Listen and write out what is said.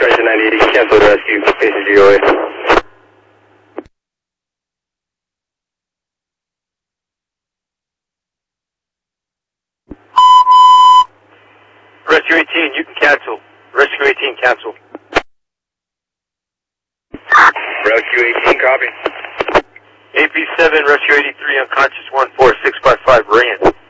Rescue 9080, cancel the rescue, faces GOA. Rescue 18, you can cancel. Rescue 18, cancel. Rescue 18, copy. AP7, Rescue 83, unconscious 14655, ring it.